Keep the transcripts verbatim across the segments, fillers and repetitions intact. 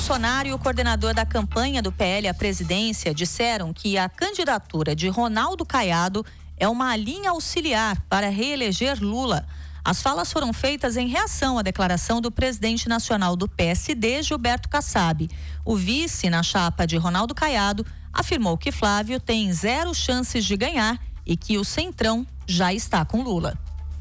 Bolsonaro e o coordenador da campanha do P L à presidência disseram que a candidatura de Ronaldo Caiado é uma linha auxiliar para reeleger Lula. As falas foram feitas em reação à declaração do presidente nacional do P S D, Gilberto Kassab. O vice na chapa de Ronaldo Caiado afirmou que Flávio tem zero chances de ganhar e que o Centrão já está com Lula.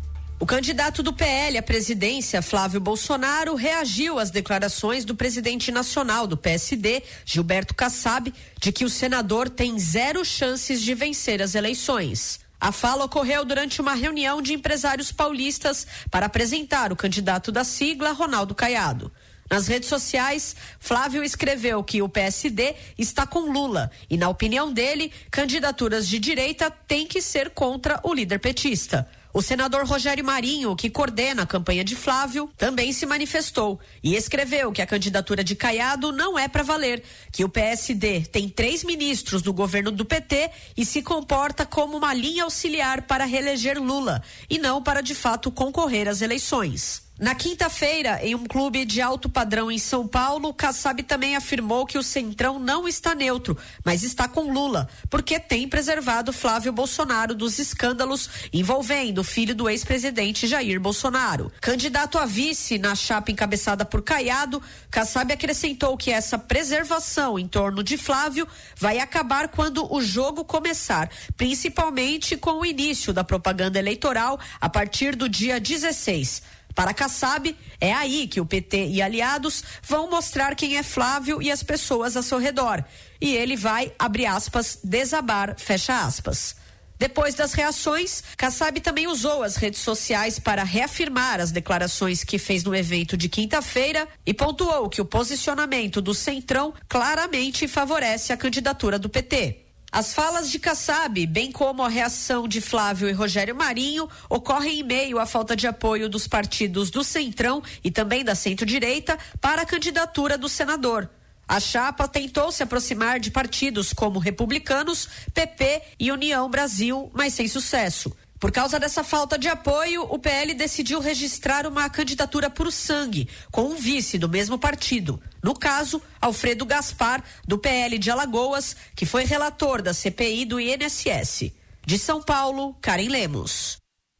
O candidato do P L à presidência, Flávio Bolsonaro, reagiu às declarações do presidente nacional do P S D, Gilberto Kassab, de que o senador tem zero chances de vencer as eleições. A fala ocorreu durante uma reunião de empresários paulistas para apresentar o candidato da sigla, Ronaldo Caiado. Nas redes sociais, Flávio escreveu que o P S D está com Lula e, na opinião dele, candidaturas de direita têm que ser contra o líder petista. O senador Rogério Marinho, que coordena a campanha de Flávio, também se manifestou e escreveu que a candidatura de Caiado não é para valer, que o P S D tem três ministros do governo do P T e se comporta como uma linha auxiliar para reeleger Lula e não para de fato concorrer às eleições. Na quinta-feira, em um clube de alto padrão em São Paulo, Kassab também afirmou que o Centrão não está neutro, mas está com Lula, porque tem preservado Flávio Bolsonaro dos escândalos envolvendo o filho do ex-presidente Jair Bolsonaro. Candidato a vice na chapa encabeçada por Caiado, Kassab acrescentou que essa preservação em torno de Flávio vai acabar quando o jogo começar, principalmente com o início da propaganda eleitoral a partir do dia dezesseis. Para Kassab, é aí que o P T e aliados vão mostrar quem é Flávio e as pessoas ao seu redor. E ele vai, abre aspas, desabar, fecha aspas. Depois das reações, Kassab também usou as redes sociais para reafirmar as declarações que fez no evento de quinta-feira e pontuou que o posicionamento do Centrão claramente favorece a candidatura do P T. As falas de Kassab, bem como a reação de Flávio e Rogério Marinho, ocorrem em meio à falta de apoio dos partidos do Centrão e também da centro-direita para a candidatura do senador. A chapa tentou se aproximar de partidos como Republicanos, P P e União Brasil, mas sem sucesso. Por causa dessa falta de apoio, o P L decidiu registrar uma candidatura por sangue, com um vice do mesmo partido. No caso, Alfredo Gaspar, do P L de Alagoas, que foi relator da C P I do I N S S. De São Paulo, Karen Lemos.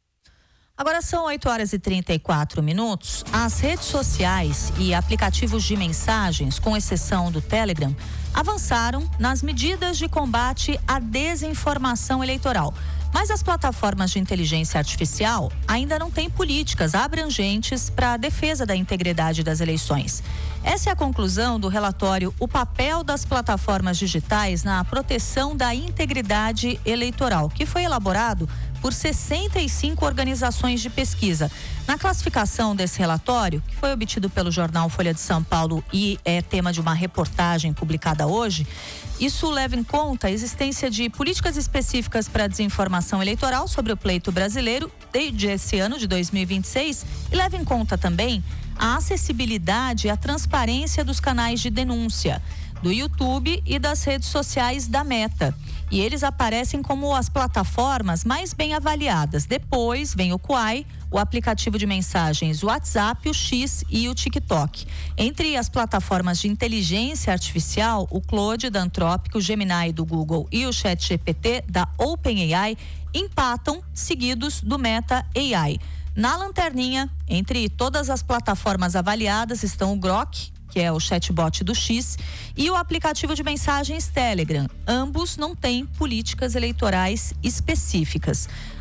Agora são oito horas e trinta e quatro minutos. As redes sociais e aplicativos de mensagens, com exceção do Telegram, avançaram nas medidas de combate à desinformação eleitoral. Mas as plataformas de inteligência artificial ainda não têm políticas abrangentes para a defesa da integridade das eleições. Essa é a conclusão do relatório O Papel das Plataformas Digitais na Proteção da Integridade Eleitoral, que foi elaborado por sessenta e cinco organizações de pesquisa. Na classificação desse relatório, que foi obtido pelo jornal Folha de São Paulo e é tema de uma reportagem publicada hoje, isso leva em conta a existência de políticas específicas para a desinformação eleitoral sobre o pleito brasileiro desde esse ano de dois mil e vinte e seis e leva em conta também a acessibilidade e a transparência dos canais de denúncia do YouTube e das redes sociais da Meta. E eles aparecem como as plataformas mais bem avaliadas. Depois vem o Quai, o aplicativo de mensagens, o WhatsApp, o X e o TikTok. Entre as plataformas de inteligência artificial, o Claude da Anthropic, o Gemini do Google e o ChatGPT da OpenAI empatam, seguidos do Meta A I. Na lanterninha, entre todas as plataformas avaliadas, estão o Grok, que é o chatbot do X, e o aplicativo de mensagens Telegram. Ambos não têm políticas eleitorais específicas.